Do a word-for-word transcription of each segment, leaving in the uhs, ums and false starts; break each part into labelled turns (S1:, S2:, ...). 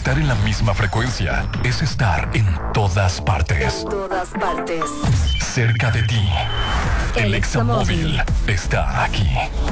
S1: Estar en la misma frecuencia es estar en todas partes.
S2: En todas partes.
S1: Cerca de ti. El, el Examóvil está aquí.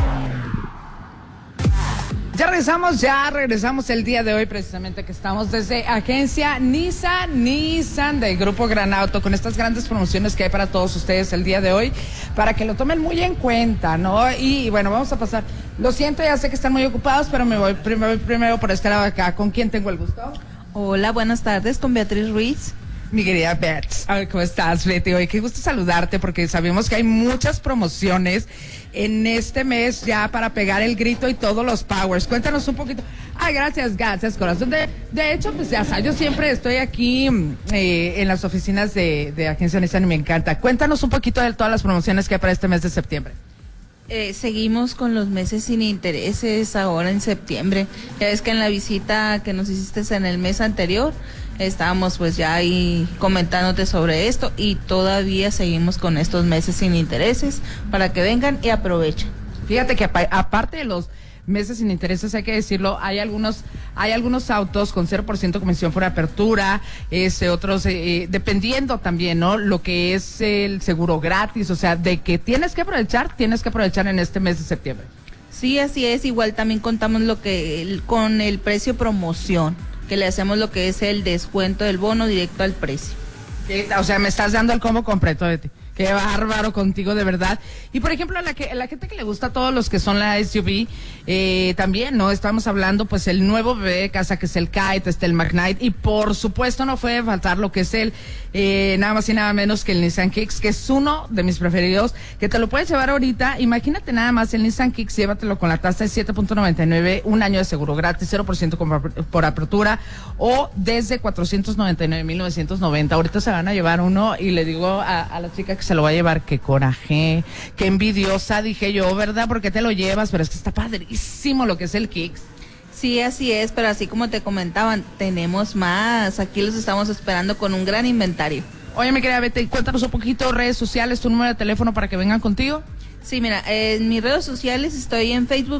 S3: Ya regresamos, ya regresamos el día de hoy, precisamente que estamos desde Agencia Nissan, Nissan del Grupo Gran Auto, con estas grandes promociones que hay para todos ustedes el día de hoy, para que lo tomen muy en cuenta, ¿no? Y, y bueno, vamos a pasar. Lo siento, ya sé que están muy ocupados, pero me voy primero, primero por este lado acá. ¿Con quién tengo el gusto?
S4: Hola, buenas tardes, con Beatriz Ruiz.
S3: Mi querida Beth, a ver, ¿cómo estás, Betty? Oye, qué gusto saludarte, porque sabemos que hay muchas promociones en este mes ya para pegar el grito y todos los powers. Cuéntanos un poquito. Ay, gracias, gracias, corazón. De, de hecho, pues ya sabes, yo siempre estoy aquí eh, en las oficinas de, de Agencia Nissan y me encanta. Cuéntanos un poquito de todas las promociones que hay para este mes de septiembre.
S4: Eh, seguimos con los meses sin intereses ahora en septiembre. Ya ves que en la visita que nos hiciste en el mes anterior, estábamos pues ya ahí comentándote sobre esto y todavía seguimos con estos meses sin intereses para que vengan y aprovechen.
S3: Fíjate que aparte de los meses sin intereses, hay que decirlo, hay algunos hay algunos autos con cero por ciento comisión por apertura, este, otros, eh, dependiendo también, ¿no? Lo que es el seguro gratis, o sea, de que tienes que aprovechar, tienes que aprovechar en este mes de septiembre.
S4: Sí, así es, igual también contamos lo que el, con el precio promoción, que le hacemos lo que es el descuento del bono directo al precio.
S3: O sea, me estás dando el combo completo de ti. Qué bárbaro contigo, de verdad. Y por ejemplo, a la, que, a la gente que le gusta a todos los que son la S U V, eh, también, ¿no? Estamos hablando, pues, el nuevo bebé de casa, que es el Kite, este, el Magnite, y por supuesto no puede faltar lo que es el, eh, nada más y nada menos que el Nissan Kicks, que es uno de mis preferidos, que te lo puedes llevar ahorita. Imagínate nada más, el Nissan Kicks, llévatelo con la tasa de siete punto noventa y nueve, un año de seguro gratis, cero por ciento por apertura, o desde cuatrocientos noventa y nueve mil novecientos noventa. Ahorita se van a llevar uno, y le digo a, a la chica que se lo va a llevar, qué coraje, qué envidiosa, dije yo, ¿verdad? ¿Por qué te lo llevas? Pero es que está padrísimo lo que es el Kicks.
S4: Sí, así es, pero así como te comentaban, tenemos más, aquí los estamos esperando con un gran inventario.
S3: Oye, mi querida Betty, cuéntanos un poquito, redes sociales, tu número de teléfono para que vengan contigo.
S4: Sí, mira, en mis redes sociales estoy en Facebook